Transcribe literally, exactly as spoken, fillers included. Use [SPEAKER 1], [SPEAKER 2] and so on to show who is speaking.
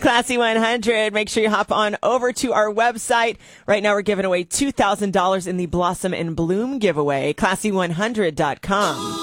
[SPEAKER 1] Classy one hundred. Make sure you hop on over to our website. Right now we're giving away two thousand dollars in the Blossom and Bloom giveaway. Classy one hundred dot com.